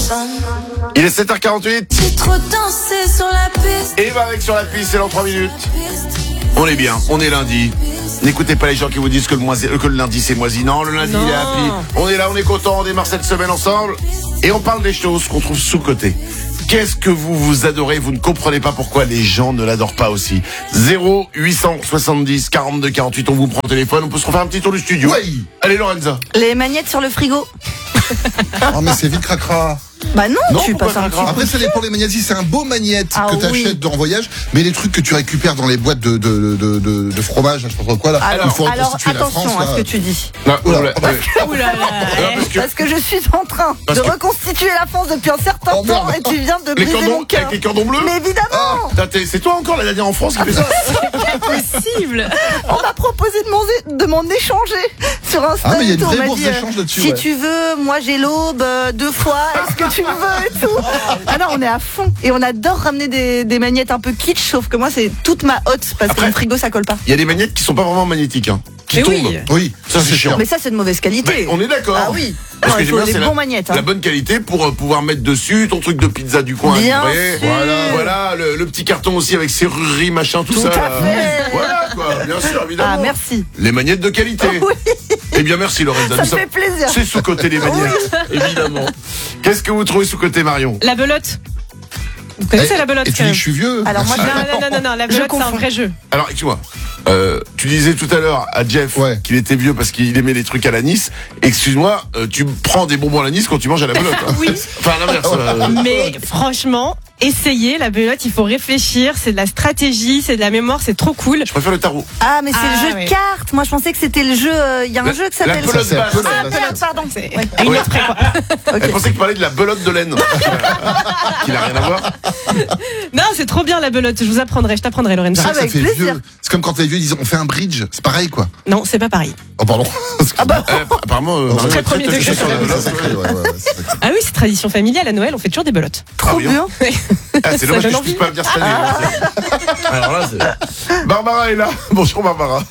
Il est 7h48. J'ai trop dansé sur la piste. Et va avec sur la piste, c'est dans 3 minutes. On est bien, on est lundi. N'écoutez pas les gens qui vous disent que le lundi c'est moisi. Non, le lundi il est happy. On est là, on est content, on démarre cette semaine ensemble. Et on parle des choses qu'on trouve sous-cotées. Qu'est-ce que vous adorez, vous ne comprenez pas pourquoi les gens ne l'adorent pas aussi. 0870 42 48, on vous prend le téléphone, on peut se refaire un petit tour du studio. Oui. Allez Lorenza. Les magnettes sur le frigo. Oh mais c'est vite cracra. Bah non, Non, je suis pas pourquoi ça. ça Après ça dépend des magnésies, c'est un beau magnète Ah que t'achètes en voyage, mais les trucs que tu récupères dans les boîtes de fromage, je sais pas trop quoi là. Alors, il faut reconstituer la attention France, à ce là. que tu dis. Non, Oula, oula, pardon. Oulala, parce que je suis en train de reconstituer la France depuis un certain Oh, temps merde. et tu viens de Les briser cordons, mon cœur. avec les cordons bleus. Mais évidemment, C'est toi encore la dernière en France qui fait ça. Possible. on m'a proposé de m'en échanger sur Insta. Ah mais il y a une et tout. On vraie m'a bourse dit, d'échange là-dessus. si ouais. tu veux, moi j'ai l'aube 2 fois, est-ce que tu veux et tout. Ah non, on est à fond. Et on adore ramener des magnettes un peu kitsch, sauf que moi c'est toute ma hotte parce que Après- mon frigo ça colle pas. Il y a des magnettes qui sont pas vraiment magnétiques, hein, qui Mais tombent. oui. Oui, Ça c'est chiant. Mais ça c'est de mauvaise qualité. Mais on est d'accord. Ah oui. Parce Non, que il j'aime faut bien, des c'est bons magnettes. Hein. la bonne qualité pour pouvoir mettre dessus ton truc de pizza du coin. Bien livré. sûr. Voilà le petit carton aussi avec serrurerie machin tout Tout ça. à là. fait. Voilà quoi, bien sûr évidemment. Ah merci. Les magnettes de qualité. Oui, Eh bien merci Lorenza. ça Nous me fait plaisir. C'est sous-côté les magnettes, évidemment. Qu'est-ce que vous trouvez sous-côté Marion? La belote. Vous connaissez la belote Et quand tu dis même. que je suis vieux. Alors moi, Non, la Je belote c'est un confonds. vrai jeu. Alors excuse-moi. Tu disais tout à l'heure à Jeff Ouais. qu'il était vieux parce qu'il aimait les trucs à l'anis. Excuse-moi, tu prends des bonbons à l'anis quand tu manges à la belote. Hein. Oui. Enfin l'inverse. Mais franchement, essayez la belote, il faut réfléchir, c'est de la stratégie, c'est de la mémoire, c'est trop cool. Je préfère le tarot. Ah mais c'est Ah, le jeu oui. de cartes. Moi je pensais que c'était le jeu. Il y a un jeu qui La s'appelle. belote c'est basse. un peu Ah la- merde, pardon. C'est Ouais. une autre près, quoi. Elle pensait que tu parlais de la belote de laine. Qui n'a rien à voir. Non, c'est trop bien la belote, je vous apprendrai, je t'apprendrai Lorenza. C'est Ah, vrai que ça avec fait plaisir. vieux. C'est comme quand les vieux disent on fait un bridge, c'est pareil quoi. Non, c'est pas pareil. Oh pardon. Apparemment, Marion Très est premier très degré. sur la belote. C'est sacré. Ah oui, c'est tradition familiale, à Noël, on fait toujours des belotes. Trop oui, bien. Ah, c'est Ça dommage que donne je puisse envie. pas venir cette année. Alors là, c'est... Barbara est là. Bonjour Barbara.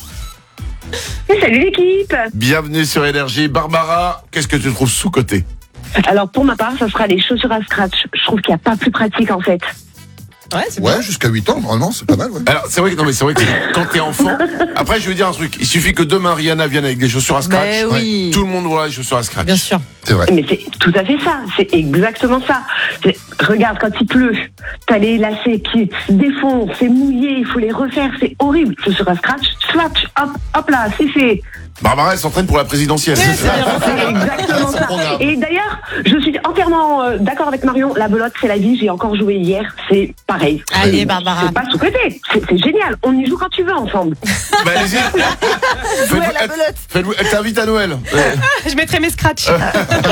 Salut l'équipe. Bienvenue sur Énergie. Barbara, qu'est-ce que tu trouves sous-côté? Alors pour ma part, ça sera les chaussures à scratch. Je trouve qu'il n'y a pas plus pratique en fait. Ouais, c'est Ouais, jusqu'à 8 ans, normalement, c'est pas mal. Ouais. Alors, c'est vrai que quand t'es enfant, après, je vais dire un truc. Il suffit que demain, Rihanna vienne avec des chaussures à scratch. Mais oui. Tout le monde voit les chaussures à scratch. bien sûr. C'est vrai. Mais c'est tout à fait ça. C'est exactement ça. Regarde, quand il pleut, t'as les lacets qui se défoncent, c'est mouillé, il faut les refaire, c'est horrible. Chaussures à scratch, slatch, hop, hop là, c'est fait. Barbara, elle s'entraîne pour la présidentielle. C'est exactement ça. Et d'ailleurs, je suis entièrement d'accord avec Marion. La belote, c'est la vie. J'ai encore joué hier. C'est pareil. Allez, Barbara. C'est pas sous-côté. C'est génial. On y joue quand tu veux ensemble. Bah, allez-y. Jouer à la belote. Elle t'invite à Noël. Je mettrai mes scratchs. Chaussures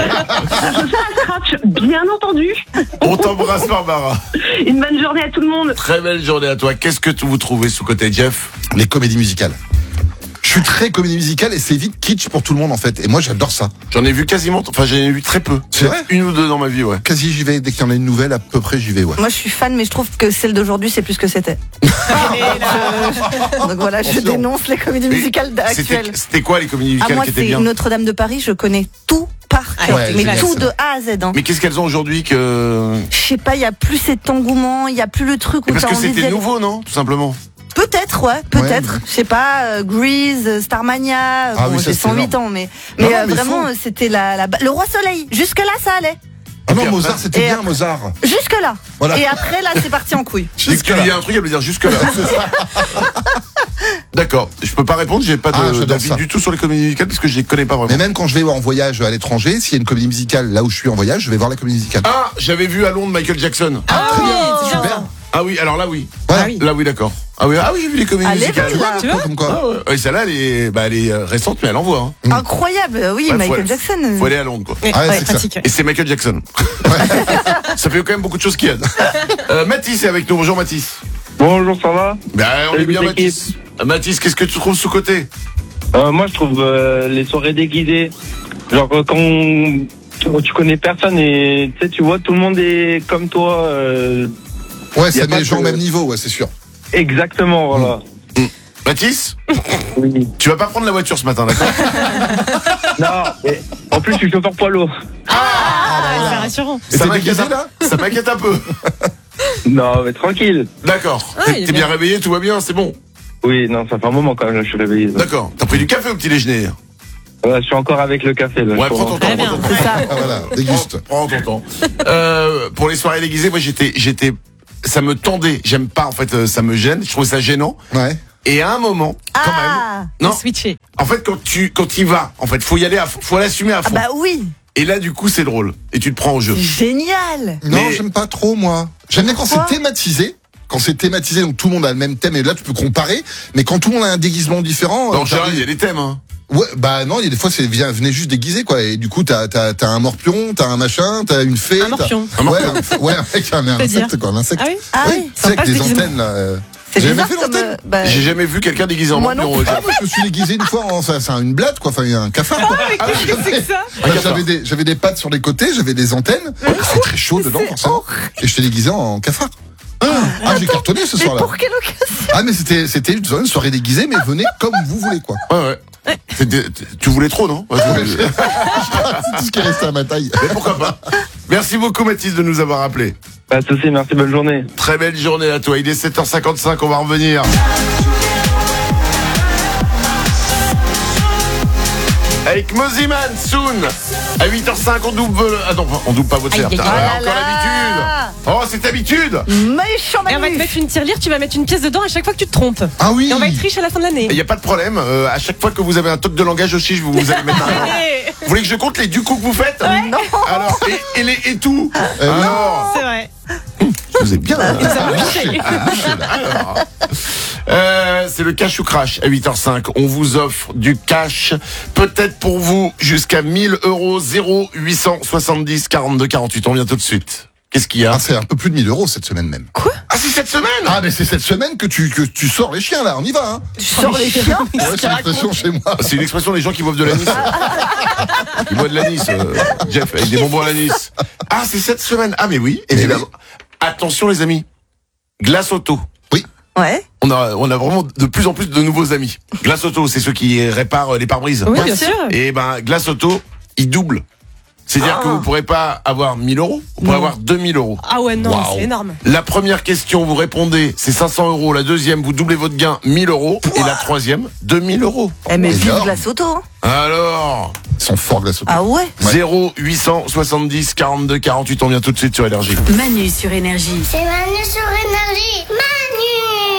à scratch, bien entendu. On t'embrasse, Barbara. Une bonne journée à tout le monde. Très belle journée à toi. Qu'est-ce que vous trouvez sous-côté, Jeff? Les comédies musicales. Je suis très comédie musicale et c'est vite kitsch pour tout le monde en fait. Et moi j'adore ça. J'en ai vu quasiment, enfin, j'en ai vu très peu. C'est vrai? Une ou deux dans ma vie, ouais. Quasi j'y vais, dès qu'il y en a une nouvelle, à peu près j'y vais, ouais. Moi je suis fan, mais je trouve que celle d'aujourd'hui c'est plus ce que c'était. Donc voilà, je Attention. dénonce les comédies musicales actuelles. C'était quoi les comédies À musicales moi qui étaient c'est bien? Notre-Dame de Paris, je connais tout par cœur, Ouais, mais génial, tout ça. de A à Z. Hein. Mais qu'est-ce qu'elles ont aujourd'hui que... Je sais pas, il y a plus cet engouement, il y a plus le truc où Parce t'as que envie c'était d'aller- nouveau, non? Tout simplement. Peut-être, ouais, peut-être. Ouais. Je sais pas, Grease, Starmania. Ah Bon, oui, ça, j'ai c'est 108 énorme. ans, mais Non, non, mais vraiment, faut. c'était le Roi Soleil. Jusque là, ça allait. Ah non, Et Mozart après- c'était Et bien, après- Mozart. Jusque là. Voilà. Et après, là, c'est parti en couille. Dès que tu lui dis un truc, elle veut dire jusque là. D'accord. Je peux pas répondre, j'ai pas Ah, j'adore d'avis ça. du tout sur les comédies musicales parce que je les connais pas vraiment. Mais même quand je vais en voyage à l'étranger, s'il y a une comédie musicale là où je suis en voyage, je vais voir la comédie musicale. Ah, j'avais vu à Londres Michael Jackson. Très bien, c'est super. Ah oui, alors là oui. Voilà. Ah oui. Là oui, d'accord. Ah oui, j'ai vu les comédies Allez, musicales. voilà. Tu vois, comme quoi. Ah ouais. Ouais, celle-là, elle est récente, mais elle envoie. Hein. Incroyable, oui, Ouais, Michael faut- Jackson. Faut aller à Londres, quoi. Ouais, Ah ouais, ouais, c'est ça. pratique. Et c'est Michael Jackson. Ça fait quand même beaucoup de choses qu'il y a. Mathis est avec nous. Bonjour Mathis. Bonjour, ça va? Ben, on est Salut, bien l'équipe. Mathis. Mathis, qu'est-ce que tu trouves sous-côté? Moi, je trouve les soirées déguisées, genre quand tu connais personne et tu sais, tu vois, tout le monde est comme toi. Ouais, Y a ça pas met les gens de- au même niveau, ouais, c'est sûr. Exactement, voilà. Mathis, Oui. tu vas pas prendre la voiture ce matin, d'accord? Non, mais en plus, je suis chauffeur poids lourd. Ah, ça Très rassurant. Et Ça t'es m'inquiète déguisé, là ça m'inquiète un peu. Non, mais tranquille. D'accord. Ah, il est T'es bien bien. réveillé, tout va bien, c'est bon. Oui, non, ça fait un moment quand même, je suis réveillé. D'accord. T'as pris du café au petit déjeuner? Ouais, je suis encore avec le café, là. Ouais, je prends ton commence. temps, Très prends bien. ton temps. C'est ça. Ah voilà, déguste. Prends ton temps. Pour les soirées déguisées, moi j'étais, ça me tendait. J'aime pas en fait, ça me gêne. Je trouve ça gênant. Ouais. Et à un moment, quand même, non. Switcher. En fait, quand tu y vas, en fait, faut y aller, faut l'assumer à Ah fond. bah oui, Et là, du coup, c'est drôle. Et tu te prends au jeu. génial. Non, Mais- j'aime pas trop, moi. J'aime bien quand c'est Pourquoi thématisé. Quand c'est thématisé, donc tout le monde a le même thème, et là tu peux comparer. Mais quand tout le monde a un déguisement différent, En général, il y a des thèmes. Hein. ouais, bah non, il y a des fois venez juste déguisé quoi. Et du coup t'as un morpion, t'as un machin, t'as une fée. Un morpion. t'as- Ouais, ouais, avec un insecte quoi, un insecte. Ah oui? Ah Oui, oui, c'est avec sympa, des ce déguisement. antennes là. c'est J'ai jamais bizarre fait comme... l'antenne. bah, J'ai jamais vu quelqu'un déguisé en Moi non morpion. Ah, moi je me suis déguisé une fois en c'est une blatte quoi, enfin un cafard. quoi. Qu'est-ce que c'est que ça? J'avais des pattes sur les côtés, j'avais des antennes. C'est très chaud dedans forcément. Et j'étais déguisé en cafard. Ah, j'ai cartonné ce mais soir-là. pour quelle occasion? Ah mais c'était une soirée déguisée, mais venez comme vous voulez quoi. Ouais. Tu voulais trop, non? Ouais, C'est tout ce qui est resté à ma taille. Mais pourquoi pas? Merci beaucoup, Mathis, de nous avoir appelés. Pas de soucis, merci, bonne journée. Très belle journée à toi. Il est 7h55, on va revenir. Avec Moziman, Soon. À 8h05, on double. Ah non, on double pas votre Aïe, carte. aïe, aïe. Ah, Oh là encore là. l'habitude. Oh, c'est habitude. Méchant Et on va te Manu. mettre une tirelire, tu vas mettre une pièce dedans à chaque fois que tu te trompes. Ah oui. Et on va être riche à la fin de l'année. Il n'y a pas de problème. À chaque fois que vous avez un toc de langage aussi, vous allez mettre un. Allez. Vous voulez que je compte les du coup que vous faites? Non. Alors, et tout. Alors, C'est vrai. je vous ai bien. Nous avons lâché. Alors, c'est le cash ou crash à 8h05. On vous offre du cash, peut-être pour vous, jusqu'à 1000 €, 0870 42 48. On vient tout de suite. Qu'est-ce qu'il y a? Ah, c'est un peu plus de 1000 € cette semaine même. Ah, c'est cette semaine? Ah mais c'est cette semaine que tu sors les chiens là, on y va hein. Tu sors les chiens. Ouais, c'est l'expression chez moi. C'est une expression des gens qui boivent de l'anis. Ils boivent de l'anis, Jeff, avec des bonbons à l'anis. Ah, c'est cette semaine. Ah, mais oui, évidemment. Attention les amis. Glace Auto. Ouais. On a vraiment de plus en plus de nouveaux amis. Glace Auto, c'est ceux qui réparent les pare-brises. Oui, bien sûr. Et ben, Glace Auto, il double. C'est-à-dire que vous pourrez pas avoir 1000 €, vous pourrez avoir 2000 €. Ah ouais, non, Waouh. c'est énorme. La première question, vous répondez, c'est 500 €. La deuxième, vous doublez votre gain, 1000 €. Et la troisième, 2000 €. Eh mais vive Énorme. Glace Auto. Hein. Alors, Ils sont forts Glace Auto. Ah ouais. 0870 42 48, on vient tout de suite sur Énergie. Manu sur Énergie. C'est Manu sur Énergie. Manu.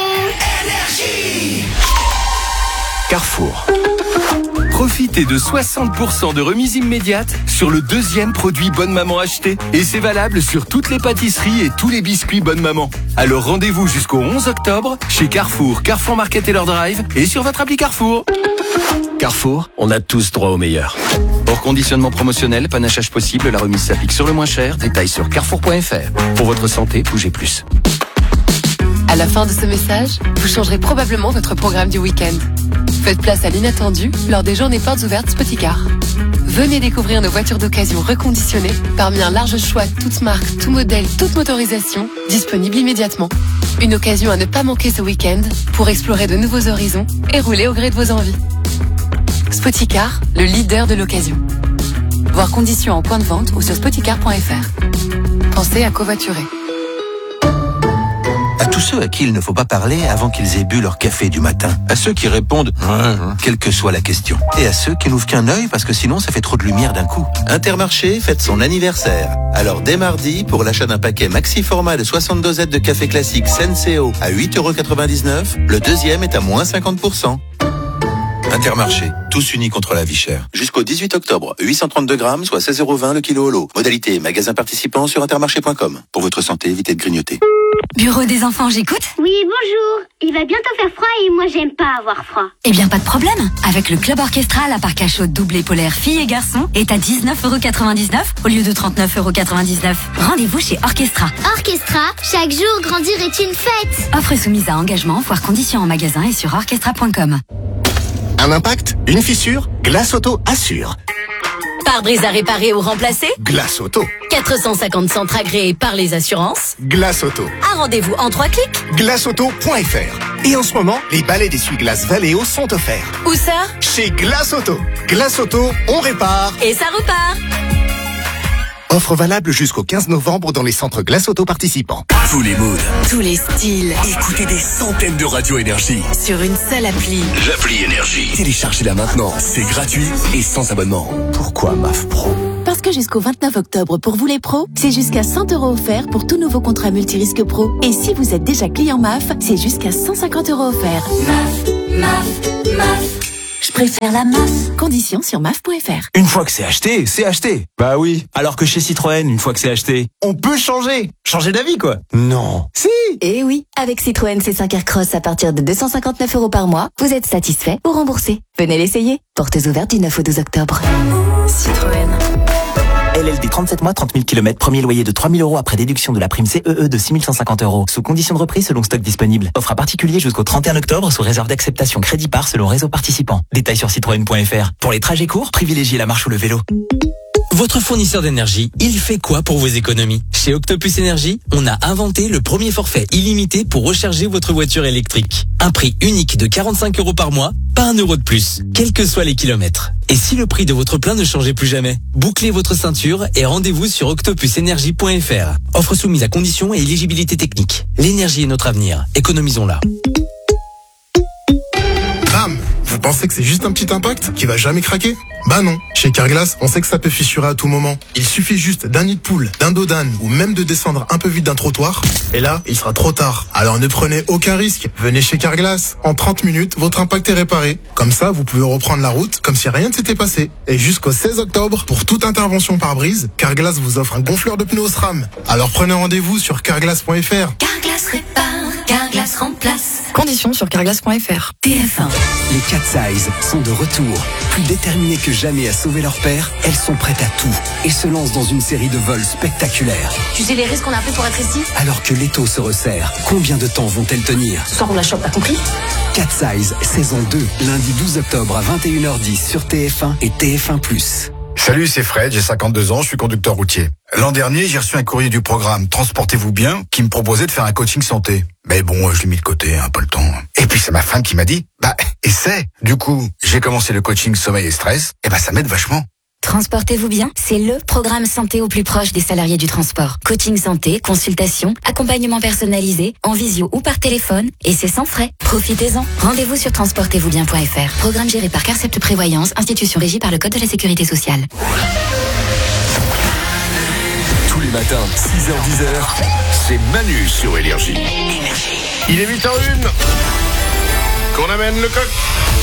Carrefour. Profitez de 60% de remise immédiate sur le deuxième produit Bonne Maman acheté. Et c'est valable sur toutes les pâtisseries et tous les biscuits Bonne Maman. Alors rendez-vous jusqu'au 11 octobre chez Carrefour, Carrefour Market et leur drive et sur votre appli Carrefour. Carrefour, on a tous droit au meilleur. Hors conditionnement promotionnel, panachage possible, la remise s'applique sur le moins cher. Détails sur carrefour.fr. Pour votre santé, bougez plus. À la fin de ce message, vous changerez probablement votre programme du week-end. Faites place à l'inattendu lors des journées portes ouvertes Spoticar. Venez découvrir nos voitures d'occasion reconditionnées parmi un large choix toutes marques, tout modèle, toute motorisation, disponible immédiatement. Une occasion à ne pas manquer ce week-end pour explorer de nouveaux horizons et rouler au gré de vos envies. Spoticar, le leader de l'occasion. Voir conditions en point de vente ou sur spoticar.fr. Pensez à covoiturer. À tous ceux à qui il ne faut pas parler avant qu'ils aient bu leur café du matin. À ceux qui répondent « quelle que soit la question ». Et à ceux qui n'ouvrent qu'un œil parce que sinon ça fait trop de lumière d'un coup. Intermarché fête son anniversaire. Alors dès mardi, pour l'achat d'un paquet maxi format de 60 dosettes de café classique Senseo à 8,99 €, le deuxième est à moins 50%. Intermarché, tous unis contre la vie chère. Jusqu'au 18 octobre, 832 grammes, soit 16,20 € le kilo au lot. Modalité magasin participant sur intermarché.com. Pour votre santé, évitez de grignoter. Bureau des enfants, j'écoute. Oui, bonjour. Il va bientôt faire froid et moi j'aime pas avoir froid. Eh bien, pas de problème. Avec le club orchestral, la parc à chaude doublé polaire filles et garçons est à 19,99 € au lieu de 39,99 €. Rendez-vous chez Orchestra. Orchestra, chaque jour grandir est une fête. Offre soumise à engagement, voire conditions en magasin et sur orchestra.com. Un impact, une fissure, Glace Auto assure. Pare-brise à réparer ou remplacer, Glace Auto. 450 centres agréés par les assurances. Glace Auto. Un rendez-vous en 3 clics. Glaceauto.fr. Et en ce moment, les balais d'essuie-glace Valeo sont offerts. Où ça? Chez Glace Auto. Glace Auto, on répare. Et ça repart. Offre valable jusqu'au 15 novembre dans les centres Glace Auto participants. Tous les moods. Tous les styles. Écoutez des centaines de radios Énergie. Sur une seule appli. L'appli Énergie. Téléchargez-la maintenant. C'est gratuit et sans abonnement. Pourquoi MAF Pro? Parce que jusqu'au 29 octobre, pour vous les pros, c'est jusqu'à 100 € offerts pour tout nouveau contrat multirisque pro. Et si vous êtes déjà client MAF, c'est jusqu'à 150 € offerts. MAF. Je préfère la MAF. Conditions sur MAF.fr. Une fois que c'est acheté, c'est acheté. Bah oui. Alors que chez Citroën, une fois que c'est acheté, on peut changer. Changer d'avis, quoi. Non. Si. Eh oui. Avec Citroën C5 Aircross à partir de 259 € par mois, vous êtes satisfait ou remboursé. Venez l'essayer. Portes ouvertes du 9 au 12 octobre. Citroën. LLD 37 mois, 30 000 km, premier loyer de 3 000 € après déduction de la prime CEE de 6 150 €. Sous condition de reprise selon stock disponible. Offre à particulier jusqu'au 31 octobre sous réserve d'acceptation crédit par selon réseau participant. Détails sur citroën.fr. Pour les trajets courts, privilégiez la marche ou le vélo. Votre fournisseur d'énergie, il fait quoi pour vos économies? Chez Octopus Énergie, on a inventé le premier forfait illimité pour recharger votre voiture électrique. Un prix unique de 45 € par mois, pas 1 € de plus, quels que soient les kilomètres. Et si le prix de votre plein ne changeait plus jamais? Bouclez votre ceinture et rendez-vous sur octopusenergie.fr. Offre soumise à conditions et éligibilité technique. L'énergie est notre avenir, économisons-la. Bam! Vous pensez que c'est juste un petit impact qui va jamais craquer? Bah non. Chez Carglass, on sait que ça peut fissurer à tout moment. Il suffit juste d'un nid de poule, d'un dos d'âne ou même de descendre un peu vite d'un trottoir. Et là, il sera trop tard. Alors ne prenez aucun risque. Venez chez Carglass. En 30 minutes, votre impact est réparé. Comme ça, vous pouvez reprendre la route comme si rien ne s'était passé. Et jusqu'au 16 octobre, pour toute intervention par brise, Carglass vous offre un gonfleur de pneus SRAM. Alors prenez rendez-vous sur carglass.fr. Carglass répare, Carglass remplace. Conditions sur carglass.fr. TF1. Les Cat Size sont de retour. Plus déterminées que jamais à sauver leur père, elles sont prêtes à tout et se lancent dans une série de vols spectaculaires. Tu sais les risques qu'on a pris pour être ici? Alors que l'étau se resserre, combien de temps vont-elles tenir? Ce soir on la chope, t'as compris? Cat Size, saison 2, lundi 12 octobre à 21h10 sur TF1 et TF1+. Salut, c'est Fred, j'ai 52 ans, je suis conducteur routier. L'an dernier, j'ai reçu un courrier du programme Transportez-vous bien qui me proposait de faire un coaching santé. Mais bon, je l'ai mis de côté, pas le temps. Et puis c'est ma femme qui m'a dit, essaie. Du coup, j'ai commencé le coaching sommeil et stress, et ça m'aide vachement. Transportez-vous bien, c'est le programme santé au plus proche des salariés du transport. Coaching santé, consultation, accompagnement personnalisé, en visio ou par téléphone, et c'est sans frais. Profitez-en. Rendez-vous sur transportez-vous-bien.fr. Programme géré par Carcept Prévoyance, institution régie par le Code de la Sécurité sociale. Tous les matins, 6h-10h, c'est Manu sur Énergie. Il est 8h01 qu'on amène le coq.